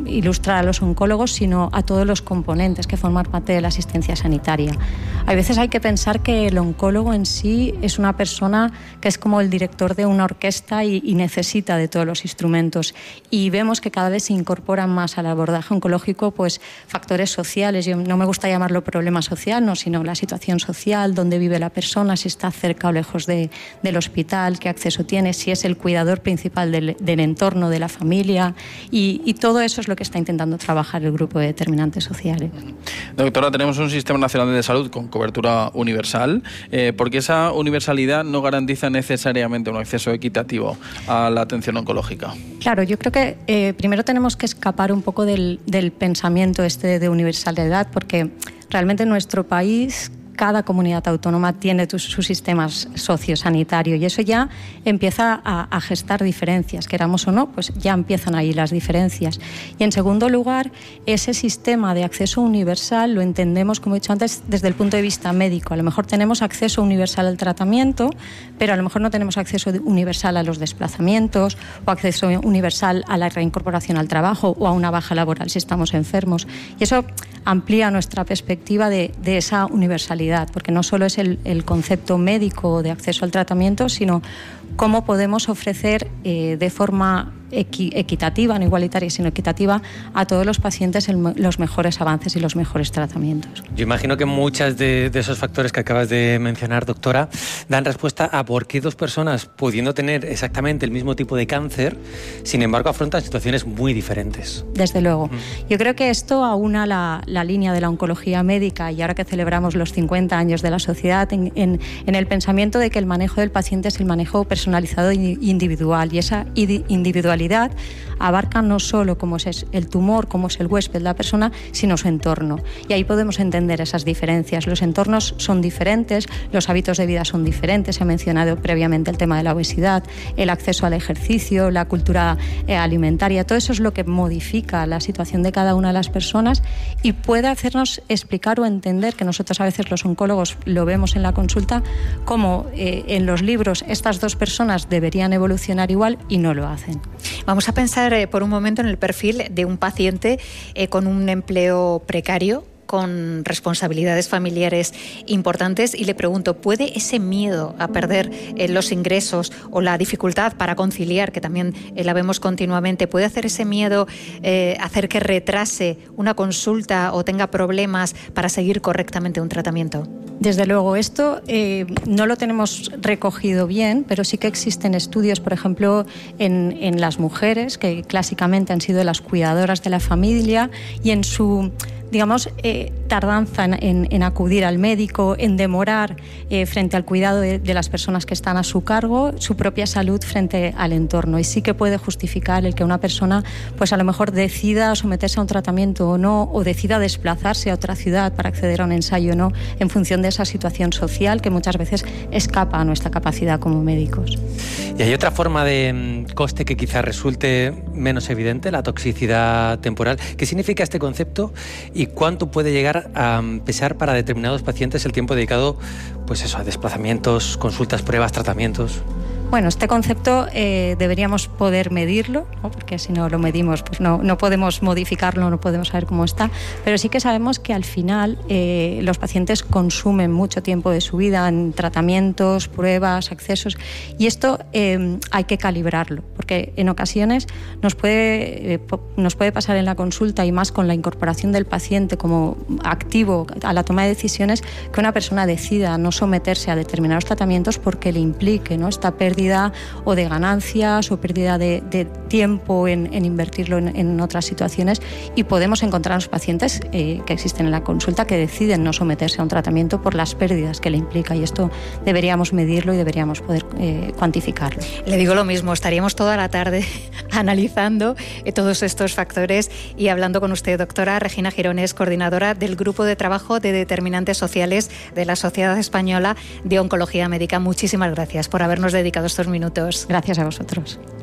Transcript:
ilustrar a los oncólogos, sino a todos los componentes que forman parte de la asistencia sanitaria. A veces hay que pensar que el oncólogo en sí es una persona que es como el director de una orquesta y necesita de todos los instrumentos. Y vemos que cada vez se incorporan más al abordaje oncológico pues, factores sociales. Yo no me gusta llamarlo problema social, no, sino la situación social, dónde vive la persona, si está cerca o lejos del hospital, qué acceso tiene, si es el cuidador principal del entorno, de la familia. Y todo eso es lo que está intentando trabajar el grupo de determinantes sociales. Doctora, tenemos un sistema nacional de salud con cobertura universal, porque esa universalidad no garantiza necesariamente un acceso equitativo a la atención oncológica. Claro, yo creo que primero tenemos que escapar un poco del pensamiento de universalidad, porque realmente en nuestro país cada comunidad autónoma tiene su sistema sociosanitario y eso ya empieza a gestar diferencias, queramos o no, pues ya empiezan ahí las diferencias. Y en segundo lugar, ese sistema de acceso universal lo entendemos, como he dicho antes, desde el punto de vista médico. A lo mejor tenemos acceso universal al tratamiento, pero a lo mejor no tenemos acceso universal a los desplazamientos o acceso universal a la reincorporación al trabajo o a una baja laboral si estamos enfermos. Y eso amplía nuestra perspectiva de esa universalidad, porque no solo es el concepto médico de acceso al tratamiento, sino cómo podemos ofrecer de forma equitativa, no igualitaria, sino equitativa, a todos los pacientes los mejores avances y los mejores tratamientos. Yo imagino que muchos de esos factores que acabas de mencionar, doctora, dan respuesta a por qué dos personas, pudiendo tener exactamente el mismo tipo de cáncer, sin embargo, afrontan situaciones muy diferentes. Desde luego. Yo creo que esto aúna la línea de la oncología médica, y ahora que celebramos los 50 años de la sociedad, en el pensamiento de que el manejo del paciente es el manejo personalizado e individual, y esa individualidad abarca no solo cómo es el tumor, cómo es el huésped, la persona, sino su entorno. Y ahí podemos entender esas diferencias. Los entornos son diferentes, los hábitos de vida son diferentes. Se ha mencionado previamente el tema de la obesidad, el acceso al ejercicio, la cultura alimentaria. Todo eso es lo que modifica la situación de cada una de las personas y puede hacernos explicar o entender, que nosotros a veces los oncólogos lo vemos en la consulta, cómo en los libros estas dos personas deberían evolucionar igual y no lo hacen. Vamos a pensar por un momento en el perfil de un paciente con un empleo precario, con responsabilidades familiares importantes, y le pregunto, ¿puede ese miedo a perder los ingresos o la dificultad para conciliar, que también la vemos continuamente, puede hacer ese miedo hacer que retrase una consulta o tenga problemas para seguir correctamente un tratamiento? Desde luego, esto no lo tenemos recogido bien, pero sí que existen estudios, por ejemplo, en las mujeres, que clásicamente han sido las cuidadoras de la familia, y en su tardanza en acudir al médico, en demorar frente al cuidado de las personas que están a su cargo, su propia salud frente al entorno. Y sí que puede justificar el que una persona pues a lo mejor decida someterse a un tratamiento o no, o decida desplazarse a otra ciudad para acceder a un ensayo o no, en función de esa situación social que muchas veces escapa a nuestra capacidad como médicos. ¿Y hay otra forma de coste que quizás resulte menos evidente, la toxicidad temporal? ¿Qué significa este concepto y cuánto puede llegar a pesar para determinados pacientes el tiempo dedicado pues eso, a desplazamientos, consultas, pruebas, tratamientos? Bueno, este concepto deberíamos poder medirlo, ¿no? Porque si no lo medimos pues no podemos modificarlo, no podemos saber cómo está, pero sí que sabemos que al final los pacientes consumen mucho tiempo de su vida en tratamientos, pruebas, accesos, y esto hay que calibrarlo, porque en ocasiones nos puede pasar en la consulta, y más con la incorporación del paciente como activo a la toma de decisiones, que una persona decida no someterse a determinados tratamientos porque le implique, ¿no?, esta pérdida o de ganancias o pérdida de tiempo en invertirlo en otras situaciones, y podemos encontrar a los pacientes que existen en la consulta que deciden no someterse a un tratamiento por las pérdidas que le implica, y esto deberíamos medirlo y deberíamos poder cuantificarlo. Le digo lo mismo, estaríamos toda la tarde analizando todos estos factores y hablando con usted, doctora Regina Girones, coordinadora del Grupo de Trabajo de Determinantes Sociales de la Sociedad Española de Oncología Médica. Muchísimas gracias por habernos dedicado estos minutos. Gracias a vosotros.